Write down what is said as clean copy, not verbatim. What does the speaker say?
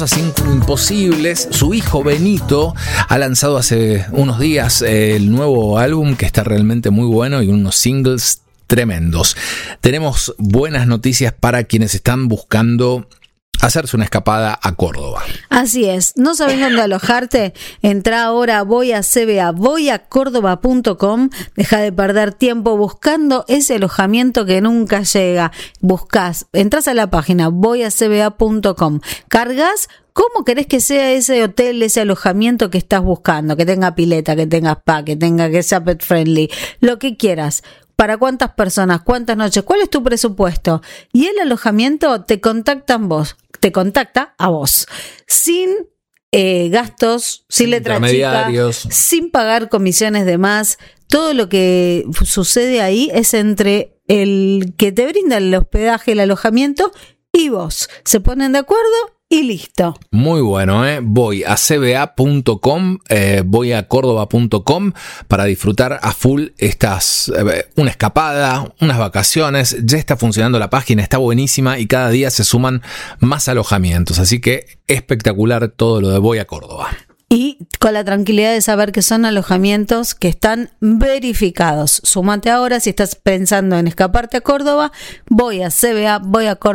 Imposibles. Su hijo Benito ha lanzado hace unos días el nuevo álbum, que está realmente muy bueno, y unos singles tremendos. Tenemos buenas noticias para quienes están buscando hacerse una escapada a Córdoba. Así es, ¿no sabes dónde alojarte? Entra ahora a voyacórdoba.com, deja de perder tiempo buscando ese alojamiento que nunca llega. Entras a la página voyacba.com, cargas cómo querés que sea ese hotel, ese alojamiento que estás buscando, que tenga pileta, que tenga spa, que sea pet friendly, lo que quieras. ¿Para cuántas personas? ¿Cuántas noches? ¿Cuál es tu presupuesto? Y el alojamiento te contacta a vos. Sin gastos, sin letra chica, sin pagar comisiones de más. Todo lo que sucede ahí es entre el que te brinda el hospedaje, el alojamiento, y vos. Se ponen de acuerdo y listo. Muy bueno, Voy a cba.com, voy a córdoba.com para disfrutar a full una escapada, unas vacaciones. Ya está funcionando la página, está buenísima y cada día se suman más alojamientos. Así que espectacular todo lo de Voy a Córdoba. Y con la tranquilidad de saber que son alojamientos que están verificados. Súmate ahora si estás pensando en escaparte a Córdoba. Voy a CBA, voy a Córdoba.